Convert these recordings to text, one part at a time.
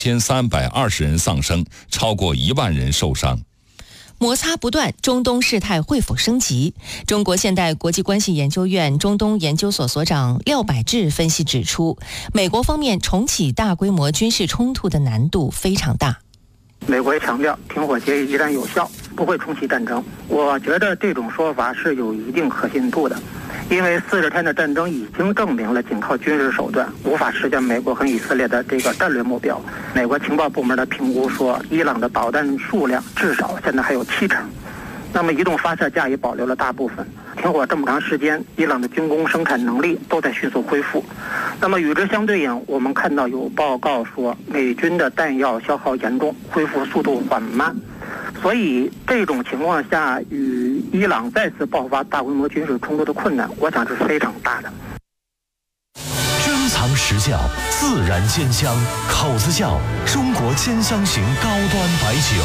1320人丧生，超过1万人受伤。 摩擦不断，中东事态会否升级？中国现代国际关系研究院中东研究所所长廖百志分析指出，美国方面重启大规模军事冲突的难度非常大。 美国也强调停火协议依然有效，不会重启战争。我觉得这种说法是有一定可信度的，因为40天的战争已经证明了仅靠军事手段无法实现美国和以色列的这个战略目标。美国情报部门的评估说，伊朗的导弹数量至少现在还有70%，那么移动发射架也保留了大部分。停火这么长时间，伊朗的军工生产能力都在迅速恢复。那么与之相对应，我们看到有报告说，美军的弹药消耗严重，恢复速度缓慢。所以这种情况下，与伊朗再次爆发大规模军事冲突的困难，我想是非常大的。 珍藏实窖，自然鲜香，口子窖，中国兼香型高端白酒。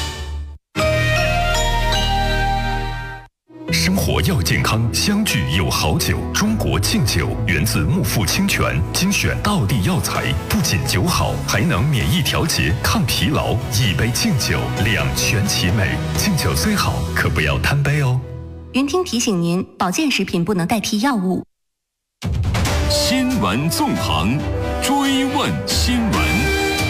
生活要健康，相聚有好酒。中国敬酒源自木富清泉，精选道地药材，不仅酒好，还能免疫调节、抗疲劳。一杯敬酒，两全其美。敬酒虽好，可不要贪杯哦。 云听提醒您，保健食品不能代替药物。 新闻纵横，追问新闻。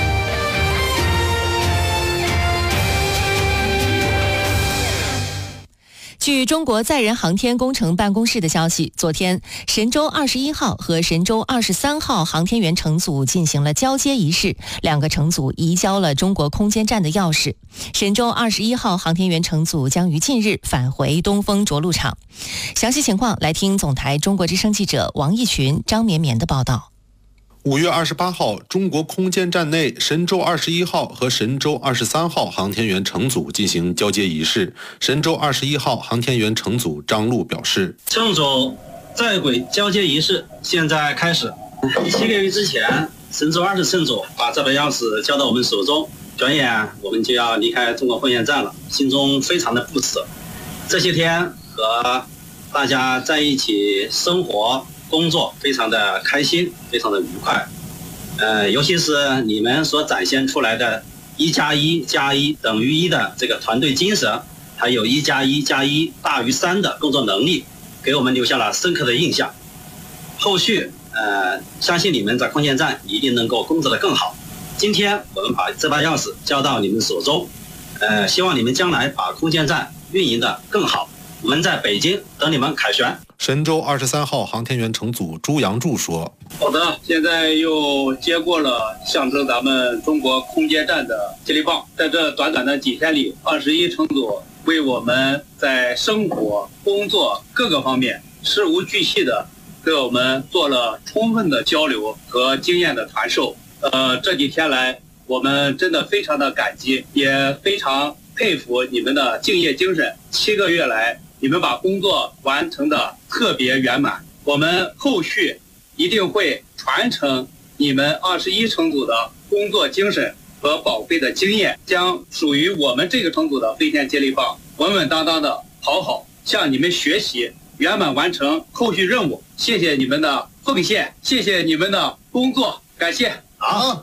据中国载人航天工程办公室的消息，昨天神舟21号和神舟23号航天员乘组进行了交接仪式，两个乘组移交了中国空间站的钥匙。神舟21号航天员乘组将于近日返回东风着陆场。详细情况来听总台中国之声记者王毅群、张绵绵的报道。 5月28号，中国空间站内神舟21号和神舟23号航天员乘组进行交接仪式。神舟21号航天员乘组张璐表示， 乘组在轨交接仪式现在开始。7个月之前，神舟20乘组把这把钥匙交到我们手中，转眼我们就要离开中国空间站了，心中非常的不舍。这些天和大家在一起生活工作非常的开心，非常的愉快，尤其是你们所展现出来的1+1+1等于1的这个团队精神，还有1+1+1大于3的工作能力，给我们留下了深刻的印象。后续相信你们在空间站一定能够工作得更好。今天我们把这把钥匙交到你们手中，希望你们将来把空间站运营得更好。我们在北京等你们凯旋。 神舟23号航天员乘组朱杨柱说， 好的，现在又接过了象征咱们中国空间站的接力棒。在这短短的几天里，21乘组为我们在生活、工作各个方面事无巨细的给我们做了充分的交流和经验的传授。这几天来，我们真的非常的感激，也非常佩服你们的敬业精神。7个月来，你们把工作完成的特别圆满，我们后续一定会传承你们21乘组的工作精神和宝贵的经验，将属于我们这个乘组的飞天接力棒稳稳当当的跑好，向你们学习，圆满完成后续任务。谢谢你们的奉献，谢谢你们的工作，感谢。好。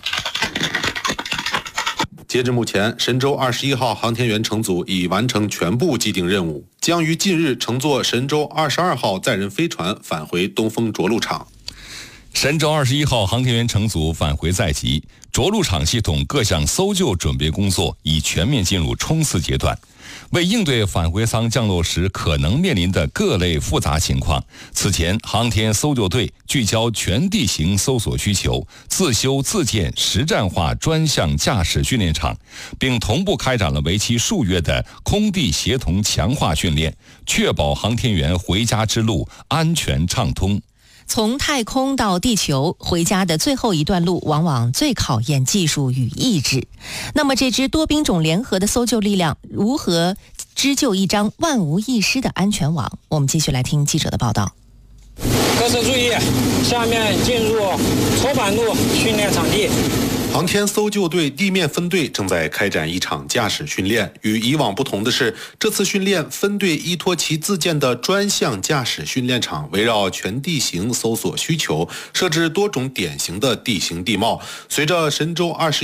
截至目前，神舟21号航天员乘组已完成全部既定任务，将于近日乘坐神舟22号载人飞船返回东风着陆场。 神舟21号航天员乘组返回在即，着陆场系统各项搜救准备工作已全面进入冲刺阶段。为应对返回舱降落时可能面临的各类复杂情况，此前航天搜救队聚焦全地形搜索需求，自修自建实战化专项驾驶训练场，并同步开展了为期数月的空地协同强化训练，确保航天员回家之路安全畅通。 从太空到地球，回家的最后一段路往往最考验技术与意志。那么这支多兵种联合的搜救力量如何织就一张万无一失的安全网？我们继续来听记者的报道。 各自注意，下面进入筹板路训练场地。 航天搜救队地面分队正在开展一场驾驶训练。与以往不同的是，这次训练分队依托其自建的专项驾驶训练场，围绕全地形搜索需求，设置多种典型的地形地貌。随着神舟21